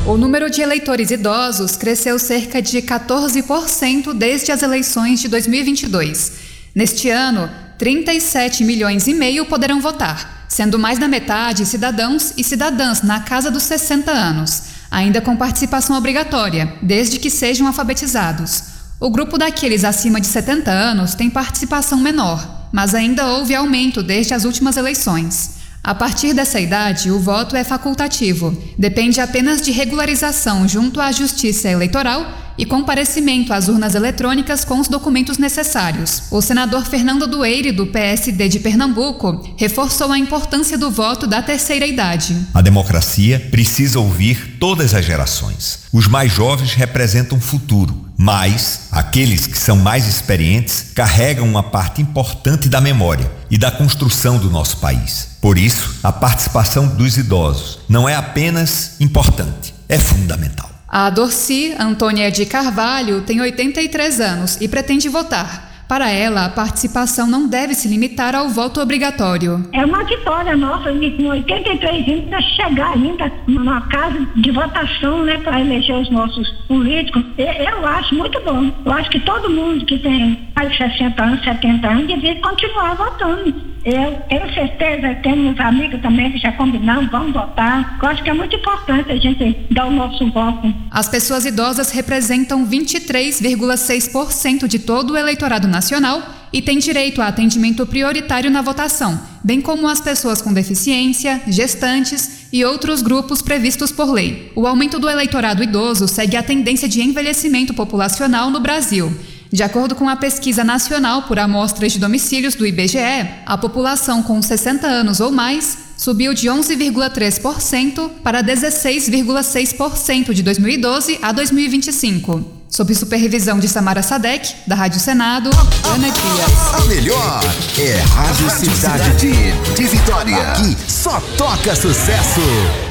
O número de eleitores idosos cresceu cerca de 14% desde as eleições de 2022. Neste ano, 37,5 milhões poderão votar, sendo mais da metade cidadãos e cidadãs na casa dos 60 anos, ainda com participação obrigatória, desde que sejam alfabetizados. O grupo daqueles acima de 70 anos tem participação menor, mas ainda houve aumento desde as últimas eleições. A partir dessa idade, o voto é facultativo, depende apenas de regularização junto à Justiça Eleitoral e comparecimento às urnas eletrônicas com os documentos necessários. O senador Fernando Dueire, do PSD de Pernambuco, reforçou a importância do voto da terceira idade. A democracia precisa ouvir todas as gerações. Os mais jovens representam o futuro, mas aqueles que são mais experientes carregam uma parte importante da memória e da construção do nosso país. Por isso, a participação dos idosos não é apenas importante, é fundamental. A Dorci Antônia de Carvalho tem 83 anos e pretende votar. Para ela, a participação não deve se limitar ao voto obrigatório. É uma vitória nossa, com 83 anos, chegar ainda numa casa de votação, né, para eleger os nossos políticos. Eu acho muito bom. Eu acho que todo mundo que tem mais de 60 anos, 70 anos, devia continuar votando. Eu tenho certeza, temos amigos também que já combinamos, vamos votar. Eu acho que é muito importante a gente dar o nosso voto. As pessoas idosas representam 23,6% de todo o eleitorado nacional e têm direito a atendimento prioritário na votação, bem como as pessoas com deficiência, gestantes e outros grupos previstos por lei. O aumento do eleitorado idoso segue a tendência de envelhecimento populacional no Brasil. De acordo com a pesquisa nacional por amostras de domicílios do IBGE, a população com 60 anos ou mais subiu de 11,3% para 16,6% de 2012 a 2025. Sob supervisão de Samara Sadek, da Rádio Senado, Ana Dias. A melhor é Rádio Cidade de Vitória. Aqui só toca sucesso.